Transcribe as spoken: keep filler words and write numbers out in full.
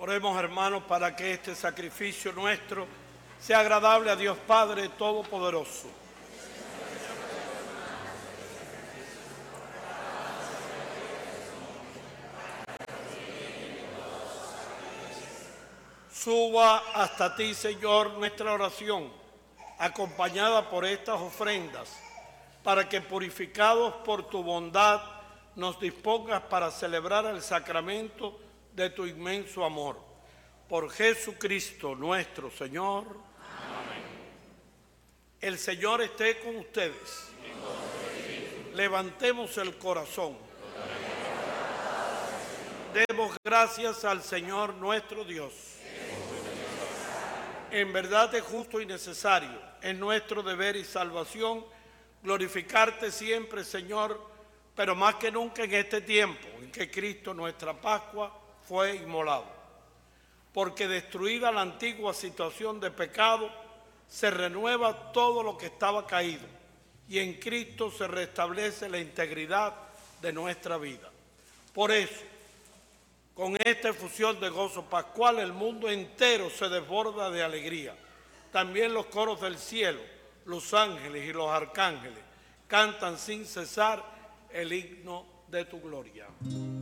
Oremos, hermanos, para que este sacrificio nuestro sea agradable a Dios Padre Todopoderoso. Suba hasta ti, Señor, nuestra oración, acompañada por estas ofrendas, para que, purificados por tu bondad, nos dispongas para celebrar el sacramento de tu inmenso amor. Por Jesucristo nuestro Señor. Amén. El Señor esté con ustedes. Levantemos el corazón. Demos gracias al Señor nuestro Dios. En verdad es justo y necesario, es nuestro deber y salvación, glorificarte siempre, Señor, pero más que nunca en este tiempo en que Cristo, nuestra Pascua, fue inmolado. Porque destruida la antigua situación de pecado, se renueva todo lo que estaba caído, y en Cristo se restablece la integridad de nuestra vida. Por eso, con esta efusión de gozo pascual, el mundo entero se desborda de alegría. También los coros del cielo, los ángeles y los arcángeles cantan sin cesar el himno de tu gloria.